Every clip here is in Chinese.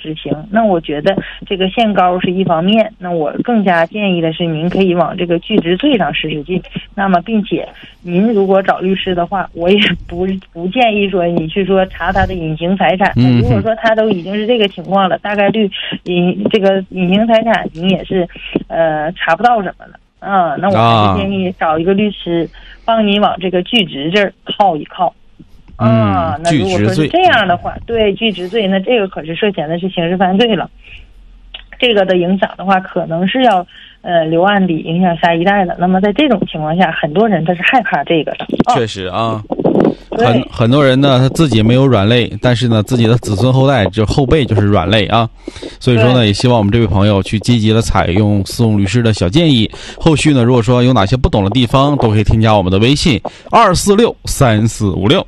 执行。那我觉得这个限高是一方面，那我更加建议的是您可以往这个拒执罪上使劲。那么并且您如果找律师的话，我也不建议说你去说查他的隐形财产。如果说他都已经是这个情况了，大概率这个隐形财产你也是查不到什么了。那我还是建议找一个律师帮你往这个拒执这儿靠一靠。那如果说是这样的话，对，拒执罪，那这个可是涉嫌的是刑事犯罪了。这个的影响的话，可能是要留案底，影响下一代的。那么在这种情况下，很多人他是害怕这个的。 确实啊，很多人呢，他自己没有软肋，但是呢，自己的子孙后代就后辈就是软肋啊。所以说呢，也希望我们这位朋友去积极的采用诉讼律师的小建议。后续呢，如果说有哪些不懂的地方，都可以添加我们的微信2463456。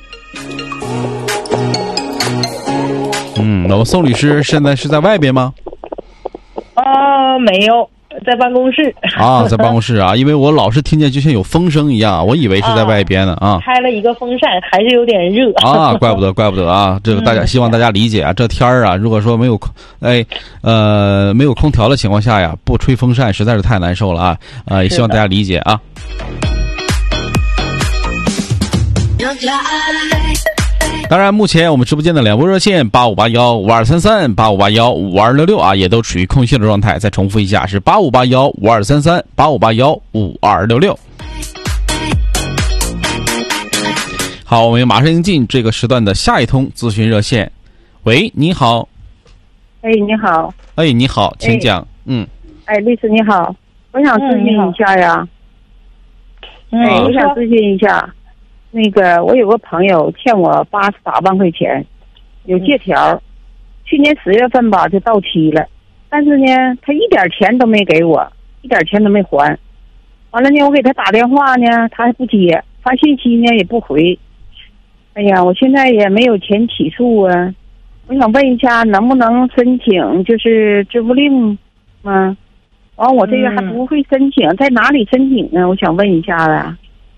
我们宋律师现在是在外边吗？ 没有，在办公室。 在办公室啊，因为我老是听见就像有风声一样，我以为是在外边呢开了一个风扇，还是有点热怪不得啊！这个希望大家理解啊，这天儿啊，如果说没有没有空调的情况下呀，不吹风扇实在是太难受了也希望大家理解啊。当然，目前我们直播间的两部热线85815233、85815266也都处于空隙的状态。再重复一下，是85815233、85815266。好，我们马上进这个时段的下一通咨询热线。喂，你好。 你好。 你好，请讲。 律师你好，我想咨询一下呀。我想咨询一下。那个，我有个朋友欠我88万块钱，有借条，去年10月份吧就到期了，但是呢，他一点钱都没给我，一点钱都没还。完了呢，我给他打电话呢，他还不接，发信息呢也不回。哎呀，我现在也没有钱起诉啊，我想问一下，能不能申请就是支付令吗？完，我这个还不会申请，在哪里申请呢？我想问一下啊。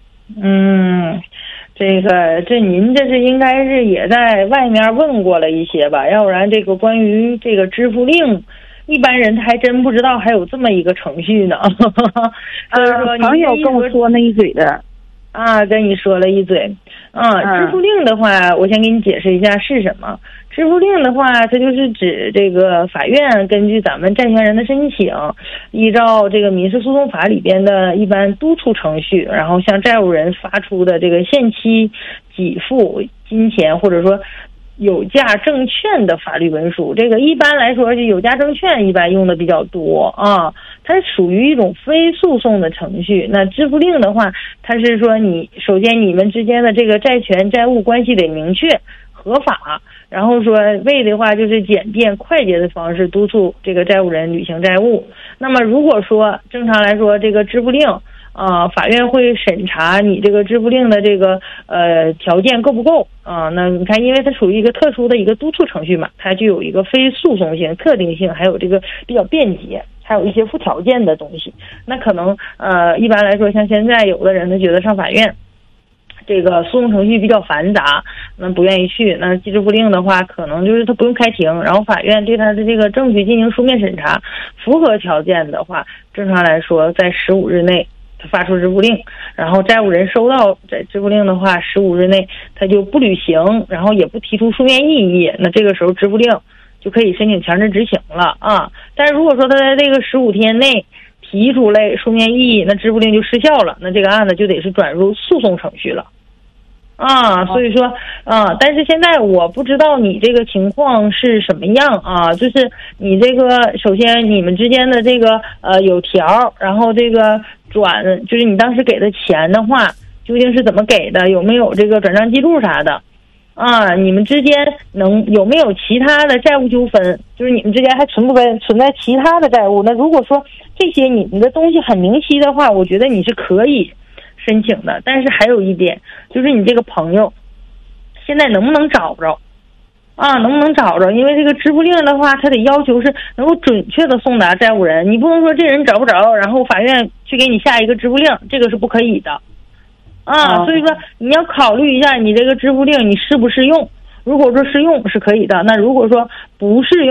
这您这是应该是也在外面问过了一些吧，要不然这个关于这个支付令，一般人他还真不知道还有这么一个程序呢。所以说朋友跟我说那一嘴的跟你说了一嘴。支付令的话，我先给你解释一下是什么。支付令的话，它就是指这个法院根据咱们债权人的申请，依照这个民事诉讼法里边的一般督促程序，然后向债务人发出的这个限期给付金钱或者说有价证券的法律文书。这个一般来说是有价证券一般用的比较多它属于一种非诉讼的程序。那支付令的话，它是说首先你们之间的这个债权债务关系得明确合法，然后说为的话就是简便快捷的方式督促这个债务人履行债务。那么如果说正常来说这个支付令法院会审查你这个支付令的这个条件够不够那你看，因为它属于一个特殊的一个督促程序嘛，它具有一个非诉讼性、特定性，还有这个比较便捷，还有一些附条件的东西。那可能一般来说，像现在有的人他觉得上法院这个诉讼程序比较繁杂，那不愿意去。那支付令的话，可能就是他不用开庭，然后法院对他的这个证据进行书面审查，符合条件的话，正常来说在15日内他发出支付令，然后债务人收到这支付令的话，15日内他就不履行，然后也不提出书面异议，那这个时候支付令就可以申请强制执行了但是如果说他在这个15天内提出来书面异议，那支付令就失效了，那这个案子就得是转入诉讼程序了所以说但是现在我不知道你这个情况是什么样就是你这个首先你们之间的这个有条，然后这个就是你当时给的钱的话究竟是怎么给的，有没有这个转账记录啥的你们之间有没有其他的债务纠纷，就是你们之间还存在其他的债务。那如果说这些你们的东西很明晰的话，我觉得你是可以申请的。但是还有一点就是你这个朋友现在能不能找着能不能找着，因为这个支付令的话他得要求是能够准确的送达债务人，你不能说这人找不着然后法院去给你下一个支付令，这个是不可以的所以说你要考虑一下你这个支付令你适不适用。如果说适用是可以的，那如果说不适用